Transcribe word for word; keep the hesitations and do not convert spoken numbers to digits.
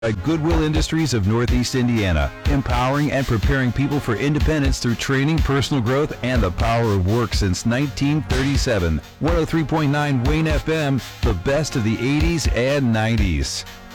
At Goodwill Industries of Northeast Indiana, empowering and preparing people for independence through training, personal growth, and the power of work since nineteen thirty-seven. one oh three point nine Wayne F M, the best of the eighties and nineties.